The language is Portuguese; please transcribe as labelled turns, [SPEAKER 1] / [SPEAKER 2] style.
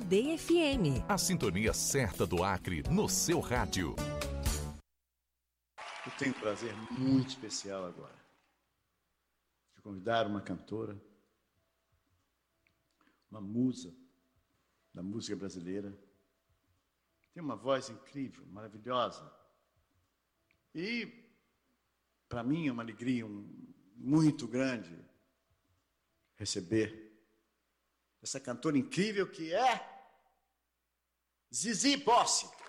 [SPEAKER 1] Day FM.
[SPEAKER 2] A sintonia certa do Acre no seu rádio.
[SPEAKER 3] Eu tenho um prazer muito especial agora de convidar uma cantora, uma musa da música brasileira. Tem uma voz incrível, maravilhosa. E, para mim, é uma alegria muito grande receber essa cantora incrível que é Zizi Posse.